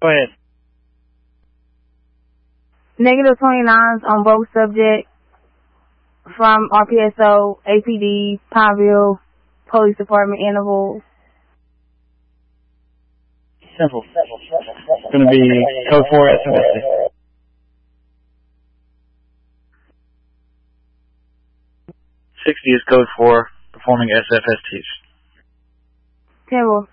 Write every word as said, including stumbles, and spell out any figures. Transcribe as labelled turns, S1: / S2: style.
S1: Go ahead.
S2: Negative twenty-nines on both subjects from R P S O, A P D, Pineville, Police Department, Interval.
S1: Simple. It's going to be code four S F S T. sixty is code four, performing S F S Ts.
S2: Timber.